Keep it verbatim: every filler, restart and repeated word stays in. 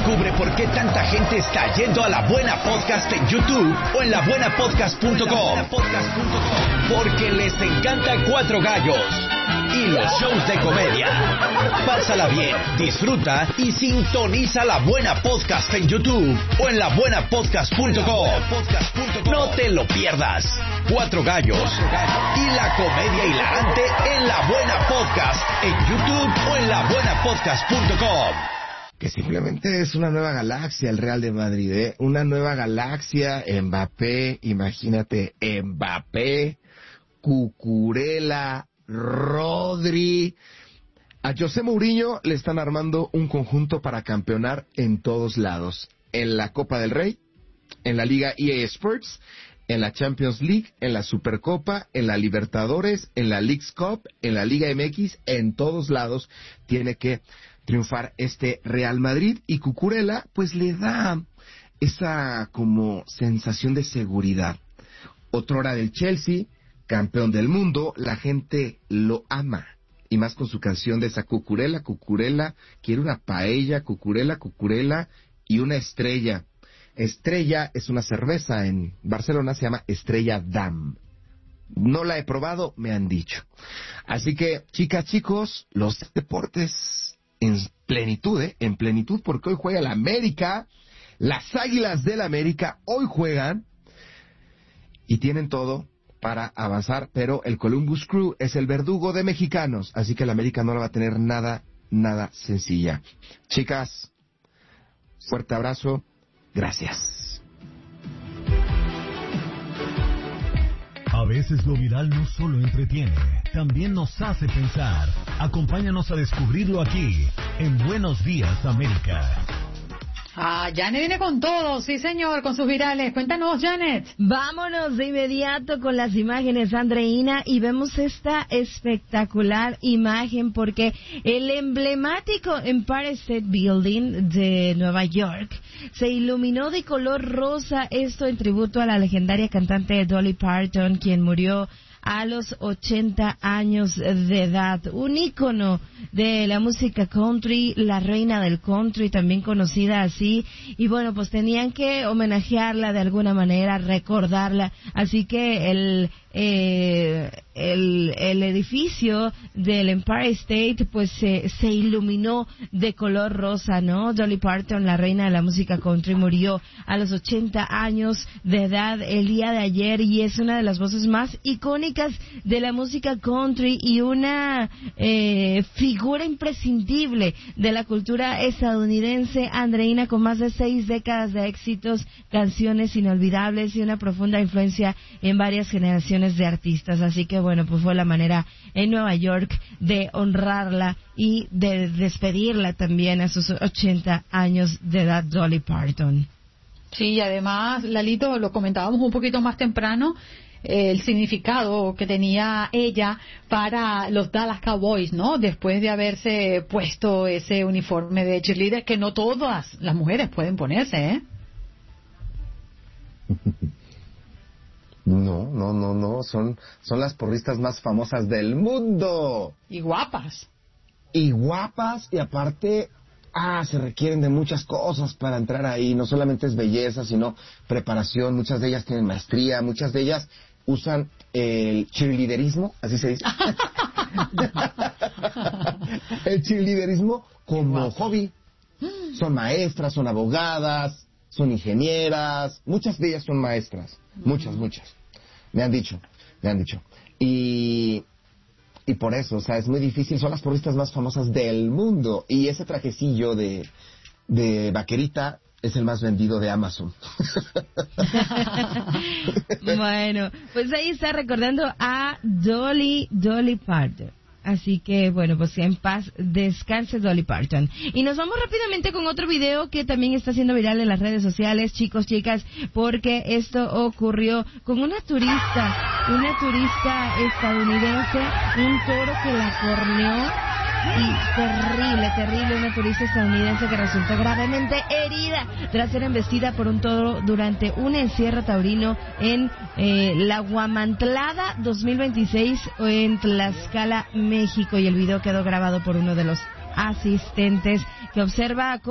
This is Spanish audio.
Descubre por qué tanta gente está yendo a La Buena Podcast en YouTube o en la buena podcast punto com. Porque les encanta Cuatro Gallos y los shows de comedia. Pásala bien, disfruta y sintoniza La Buena Podcast en YouTube o en la buena podcast punto com. No te lo pierdas. Cuatro Gallos y la comedia hilarante en La Buena Podcast en YouTube o en la buena podcast punto com. Que simplemente es una nueva galaxia el Real de Madrid, ¿eh? Una nueva galaxia. Mbappé, imagínate, Mbappé, Cucurella, Rodri. A José Mourinho le están armando un conjunto para campeonar en todos lados. En la Copa del Rey, en la Liga E A Sports, en la Champions League, en la Supercopa, en la Libertadores, en la Leagues Cup, en la Liga M X, en todos lados tiene que triunfar este Real Madrid. Y Cucurella pues le da esa como sensación de seguridad. Otrora del Chelsea, campeón del mundo, la gente lo ama. Y más con su canción de esa Cucurella, Cucurella, quiere una paella, Cucurella, Cucurella y una estrella. Estrella es una cerveza en Barcelona, se llama Estrella Damm. No la he probado, me han dicho. Así que, chicas, chicos, los deportes en plenitud, ¿eh? En plenitud, porque hoy juega la América, las Águilas del América, hoy juegan y tienen todo para avanzar, pero el Columbus Crew es el verdugo de mexicanos, así que la América no la va a tener nada, nada sencilla. Chicas, fuerte abrazo, gracias. A veces lo viral no solo entretiene, también nos hace pensar. Acompáñanos a descubrirlo aquí, en Buenos Días, América. Ah, Janet viene con todo, sí señor, con sus virales. Cuéntanos, Janet. Vámonos de inmediato con las imágenes, Andreina, y vemos esta espectacular imagen porque el emblemático Empire State Building de Nueva York se iluminó de color rosa, esto en tributo a la legendaria cantante Dolly Parton, quien murió a los ochenta años de edad, un ícono de la música country, la reina del country, también conocida así, y bueno, pues tenían que homenajearla de alguna manera, recordarla, así que el eh, el, el edificio del Empire State pues se, se iluminó de color rosa, ¿no? Dolly Parton, la reina de la música country, murió a los ochenta años de edad el día de ayer y es una de las voces más icónicas de la música country y una eh, figura imprescindible de la cultura estadounidense, Andreina, con más de seis décadas de éxitos, canciones inolvidables y una profunda influencia en varias generaciones de artistas, así que bueno, pues fue la manera en Nueva York de honrarla y de despedirla también a sus ochenta años de edad, Dolly Parton. Sí, y además, Lalito, lo comentábamos un poquito más temprano, eh, el significado que tenía ella para los Dallas Cowboys, ¿no? Después de haberse puesto ese uniforme de cheerleader que no todas las mujeres pueden ponerse, ¿eh? No, no, no, no, son, son las porristas más famosas del mundo. Y guapas. Y guapas, y aparte, ah, se requieren de muchas cosas para entrar ahí. No solamente es belleza, sino preparación. Muchas de ellas tienen maestría, muchas de ellas usan el cheerleaderismo, así se dice. El cheerleaderismo como hobby. Son maestras, son abogadas, son ingenieras, muchas de ellas son maestras, muchas, muchas. Me han dicho, me han dicho. Y, y por eso, o sea, es muy difícil, son las porristas más famosas del mundo. Y ese trajecillo de, de vaquerita es el más vendido de Amazon. Bueno, pues ahí está recordando a Dolly, Dolly Parton. Así que, bueno, pues en paz descanse Dolly Parton. Y nos vamos rápidamente con otro video que también está siendo viral en las redes sociales, chicos, chicas, porque esto ocurrió con una turista, una turista estadounidense, un toro que la corneó. Y terrible, terrible, una turista estadounidense que resultó gravemente herida tras ser embestida por un toro durante un encierro taurino en eh, la Huamantlada dos mil veintiséis en Tlaxcala, México. Y el video quedó grabado por uno de los asistentes que observa